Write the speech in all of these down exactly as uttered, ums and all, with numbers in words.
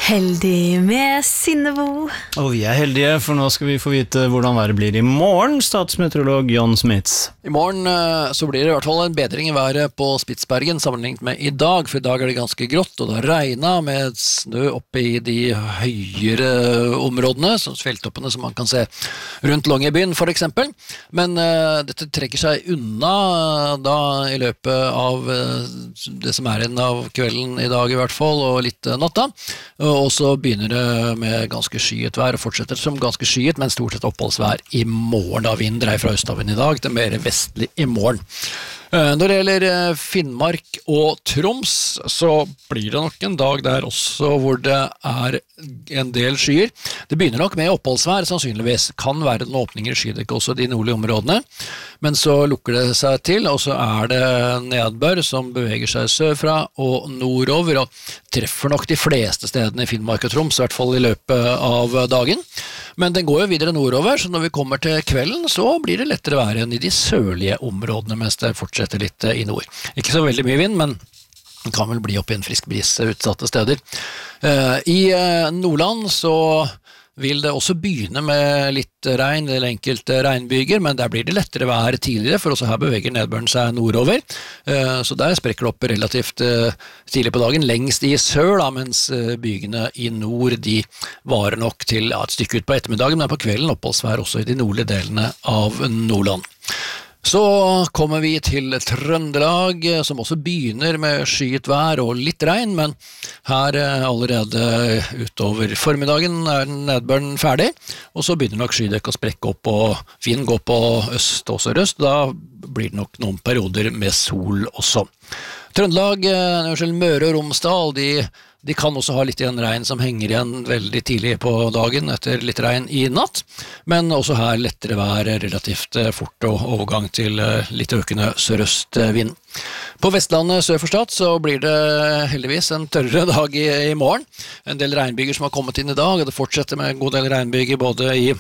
Heldig med Sinnebo. Og vi er heldige, for nå skal vi få vite hvordan været blir i morgen, statsmeteorolog John Smits. I morgen så blir det i hvert fall en bedring i været på Spitsbergen sammenlignet med i dag, for i dag er det ganske grått, og det har regnet med snø oppe i de høyere områdene, som fjelltoppene som man kan se rundt Longyearbyen for eksempel. Men uh, dette trekker seg unna da i løpet av uh, det som er en av kvelden i dag i hvert fall, og litt uh, natta. Og så begynner det med ganske skyet vær og fortsetter som ganske skyet, men stort sett oppholdsvær i morgen. Da vind dreier fra østavind i dag til mer vestlig i morgen. Når det gjelder Finnmark og Troms, så blir det nok en dag der også hvor det er en del skyer. Det begynner nok med oppholdsvær, sannsynligvis kan være noen åpninger i skydekket også i de nordlige områdene, men så lukker det seg til, og så er det nedbør som beveger seg sørfra og nordover, og treffer nok de fleste stedene i Finnmark og Troms, i hvert fall i løpet av dagen. Men den går jo videre nordover, så når vi kommer til kvelden, så blir det lettere vær enn i de sørlige områdene, mens det fortsetter litt i nord. Ikke så veldig mye vind, men det kan vel bli opp i en frisk bris utsatte steder. I Nordland så vil det også begynne med litt regn eller enkelte regnbyger, men der blir det lettere vær tidligere, for også her beveger nedbøren seg nordover. Så der sprekker det opp relativt tidlig på dagen, lengst i sør, da, mens bygene i nord de varer nok til ja, et stykke ut på ettermiddagen, men på kvelden oppholdsvær også i de nordlige delene av Nordland. Så kommer vi til Trøndelag, som også begynner med skyet vær og litt regn, men her allerede utover formiddagen er nedbøren ferdig, og så begynner nok skydekk å sprekke opp, og vind går på øst og sørøst, da blir det nok noen perioder med sol også. Trøndelag, Møre og Romsdal, de De kan også ha litt igjen regn som henger igjen veldig tidlig på dagen etter litt regn i natt, men også her lettere vær relativt fort og overgang til litt økende sørøstvind. På Vestlandet sør for Stad så blir det heldigvis en tørrere dag i, i morgen. En del regnbyger som har kommet inn i dag, og det fortsetter med en god del regnbyger både i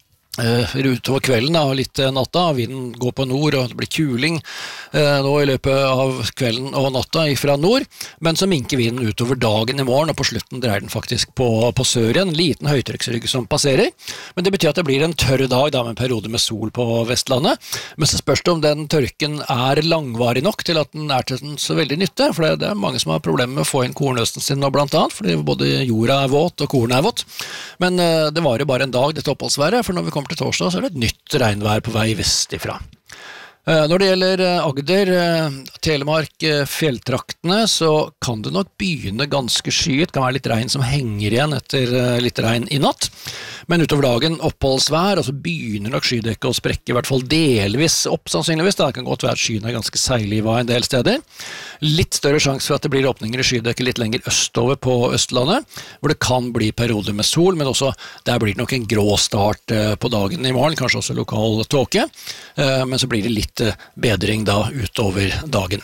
Uh, utover kvelden da, og litt uh, natta. Vinden går på nord, og det blir kuling uh, nå i løpet av kvelden og natta fra nord, men så minker vinden utover dagen i morgen, og på slutten dreier den faktisk på, på sør igjen, en liten høytrykksrygg som passerer, men det betyr at det blir en tørr dag da, med en periode med sol på Vestlandet, men så spørs det om den tørken er langvarig nok til at den er til den så veldig nytte, for det, det er mange som har problemer med å få inn kornøsten sin nå blant annet, fordi både jorda er våt og kornet er vått, men uh, det varer bare en dag dette oppholdsværet, for når vi kommer til torsdag så er det et nytt regnvær på vei vest ifra. Når det gjelder Agder, Telemark, fjelltraktene, så kan det nok begynne ganske skyet, kan være litt regn som henger igjen etter litt regn i natt, men utover dagen oppholdsvær, og så begynner nok skydekket å sprekke i hvert fall delvis opp sannsynligvis, det kan godt være at skyen er ganske seilig en del steder. Litt større sjanse for at det blir åpninger i skydekket litt lenger østover på Østlandet, hvor det kan bli perioder med sol, men også der blir det nok en grå start på dagen i morgen, kanskje også lokal tåke, men så blir det litt bedring da utover dagen.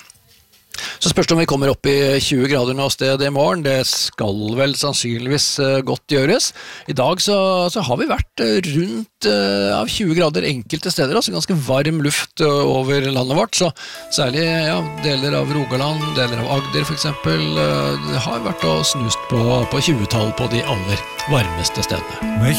Så spørs det om vi kommer opp i tjue grader nå sted i morgen, det skal vel sannsynligvis godt gjøres. I dag så, så har vi vært rundt uh, av tjue grader enkelte steder, altså ganske varm luft uh, over landet vårt, så særlig ja, deler av Rogaland, deler av Agder for eksempel, uh, det har vært og snust på, på tjue-tall på de aller varmeste stedene.